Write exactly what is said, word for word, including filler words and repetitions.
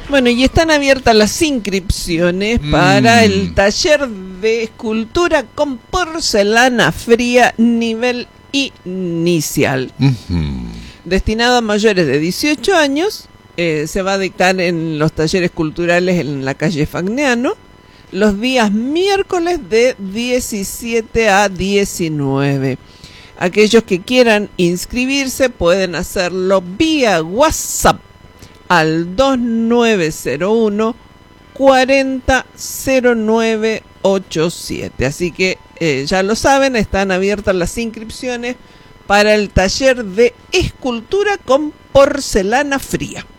Bueno, y están abiertas las inscripciones mm. para el taller de escultura con porcelana fría nivel inicial. Uh-huh. Destinado a mayores de dieciocho años, eh, se va a dictar en los talleres culturales en la calle Fagnano, los días miércoles de diecisiete a diecinueve. Aquellos que quieran inscribirse pueden hacerlo vía WhatsApp al dos nueve cero uno cuarenta cero nueve ochenta y siete. Así que eh, ya lo saben, están abiertas las inscripciones para el taller de escultura con porcelana fría.